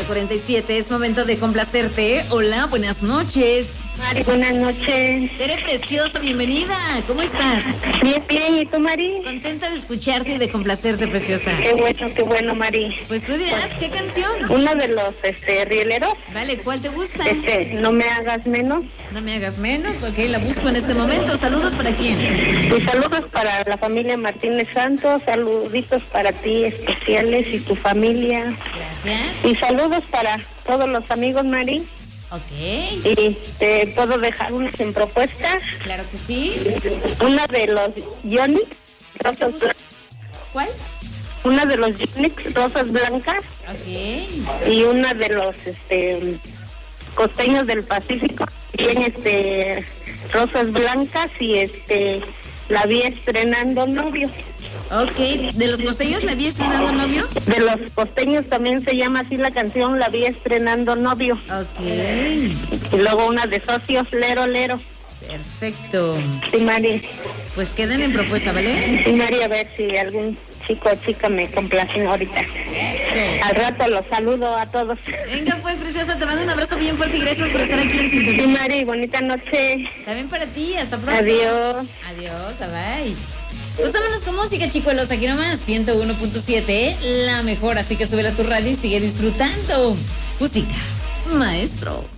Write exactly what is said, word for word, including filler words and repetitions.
cuarenta y siete, es momento de complacerte. Hola, buenas noches. Mari, buenas noches. Tere preciosa, bienvenida. ¿Cómo estás? Bien, bien. ¿Y tú, Mari? Contenta de escucharte y de complacerte, preciosa. Qué bueno, qué bueno, Mari. Pues tú dirás, ¿qué canción? Uno de los este, rieleros. Vale, ¿cuál te gusta? Este, no me hagas menos. No me hagas menos, ok, la busco en este momento. Saludos para quién. Y saludos para la familia Martínez Santos, saluditos para ti especiales y tu familia. Gracias. Y saludos para todos los amigos, Mari. Ok. Y te puedo dejar unas en propuesta. Claro que sí. Una de los Yonix, rosas blancas. ¿Cuál? Una de los Yonix, rosas blancas. Ok. Y una de los este costeños del Pacífico, bien este rosas blancas, y este la vi estrenando novio. Ok, ¿de los costeños la vi estrenando novio? De los costeños también se llama así la canción, la vi estrenando novio. Ok. Y luego una de socios, lero, lero. Perfecto. Sí, Mari. Pues queden en propuesta, ¿vale? Sí, Mari, a ver si algún chico o chica me complacen ahorita. Eso. Al rato los saludo a todos. Venga, pues, preciosa, te mando un abrazo bien fuerte y gracias por estar aquí en Sintonía. Sí, Mari, bonita noche. También para ti, hasta pronto. Adiós. Adiós, bye. Pues vámonos con música, chicuelos, aquí nomás, ciento uno punto siete, la mejor, así que súbela a tu radio y sigue disfrutando. Música, maestro.